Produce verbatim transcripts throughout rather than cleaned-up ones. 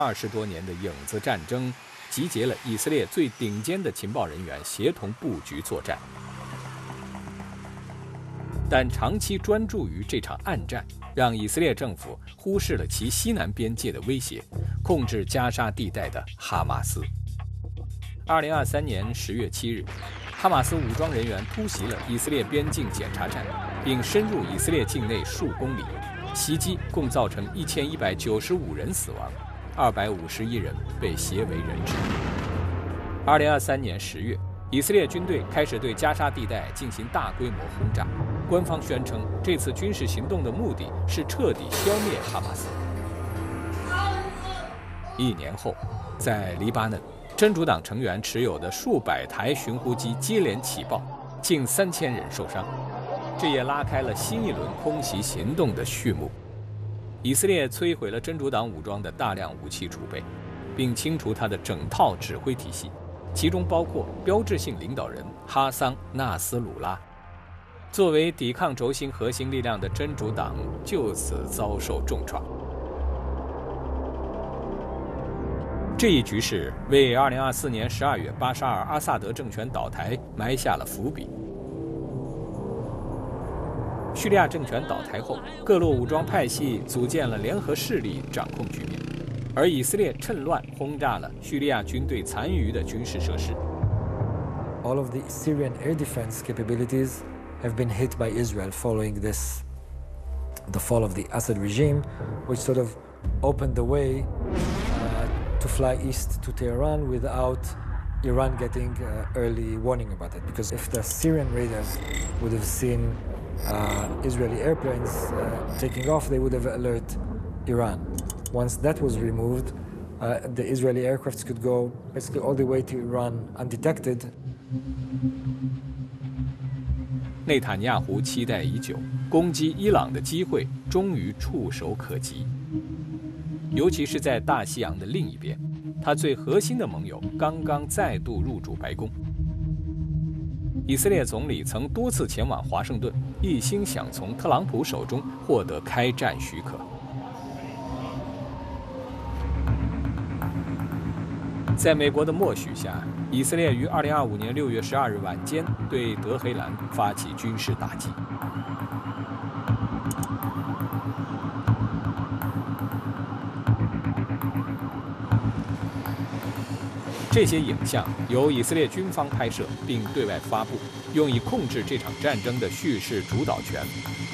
二十多年的影子战争，集结了以色列最顶尖的情报人员，协同布局作战。但长期专注于这场暗战，让以色列政府忽视了其西南边界的威胁，控制加沙地带的哈马斯。二零二三年十月七日，哈马斯武装人员突袭了以色列边境检查站，并深入以色列境内数公里，袭击共造成一千一百九十五人死亡，二百五十一人被挟为人质。二零二三年十月，以色列军队开始对加沙地带进行大规模轰炸。官方宣称，这次军事行动的目的是彻底消灭哈马斯。一年后，在黎巴嫩，真主党成员持有的数百台巡呼机接连起爆，近三千人受伤，这也拉开了新一轮空袭行动的序幕。以色列摧毁了真主党武装的大量武器储备，并清除他的整套指挥体系，其中包括标志性领导人哈桑·纳斯鲁拉。作为抵抗轴心核心力量的真主党就此遭受重创。这一局势为二零二四年十二月巴沙尔·阿萨德政权倒台埋下了伏笔。叙利亚政权倒台后，各路武装派系组建了联合势力，掌控局面，而以色列趁乱轰炸了叙利亚军队残余的军事设施。 All of the Syrian air defense capabilities have been hit by Israel following this, the fall of the Assad regime, which sort of opened the way uh, to fly east to Tehran without Iran getting uh, early warning about it. Because if the Syrian raiders would have seen uh, Israeli airplanes uh, taking off, they would have alerted Iran. Once that was removed, uh, the Israeli aircrafts could go basically all the way to Iran undetected. 内塔尼亚胡期待已久，攻击伊朗的机会终于触手可及。尤其是在大西洋的另一边，他最核心的盟友刚刚再度入驻白宫。以色列总理曾多次前往华盛顿，一心想从特朗普手中获得开战许可。在美国的默许下，以色列于二零二五年六月十二日晚间对德黑兰发起军事打击。这些影像由以色列军方拍摄并对外发布，用以控制这场战争的叙事主导权。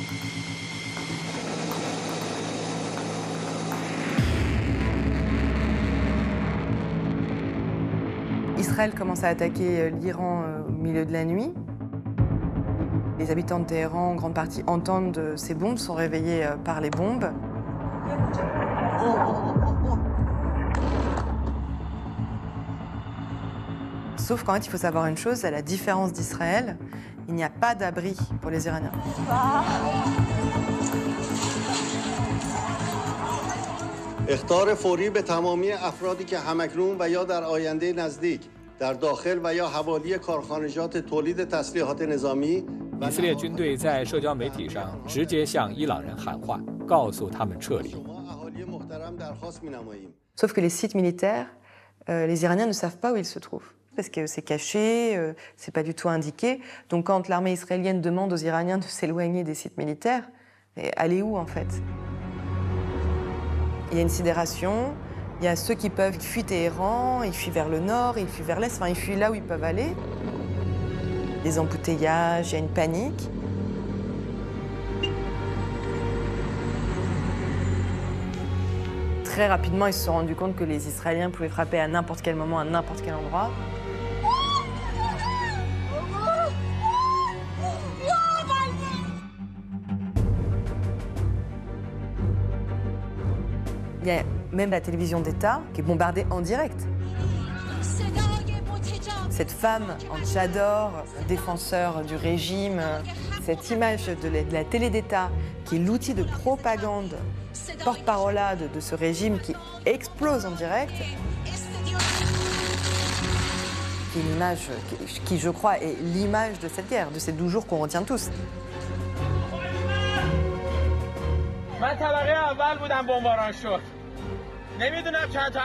Israël commence à attaquer l'Iran au milieu de la nuit. Les habitants de Téhéran, en grande partie, entendent ces bombes, sont réveillés par les bombes. Sauf qu'en fait, il faut savoir une chose, à la différence d'Israël, il n'y a pas d'abri pour les Iraniens. اخطار فوری به تمامی افرادی که همکنون و یا در آینده نزدیک در داخل و یا حوالی کارخانجات تولید تسلیحات نظامی 以色列军队在社交媒体上直接向伊朗人喊话，告诉他们撤离。 Sauf que les sites militaires, euh, les Iraniens ne savent pas où ils se trouvent. Parce que c'est caché, euh, c'est pas du tout indiqué. Donc quand l'armée israélienne demande aux Iraniens de s'éloigner des sites militaires, allez où en fait? Il y a une sidération, il y a ceux qui peuvent fuir Téhéran, ils fuient vers le nord, ils fuient vers l'est, enfin ils fuient là où ils peuvent aller. Des embouteillages, il y a une panique. Très rapidement, ils se sont rendus compte que les Israéliens pouvaient frapper à n'importe quel moment, à n'importe quel endroit. Il y a même la télévision d'État qui est bombardée en direct. Cette femme en tchador, défenseur du régime, cette image de la, de la télé d'État qui est l'outil de propagande porte-parole de, de ce régime qui explose en direct, qui est une image qui, qui, je crois, est l'image de cette guerre, de ces douze jours qu'on retient tous. من طبقه اول بودم بمباران شد نمیدونم چند تا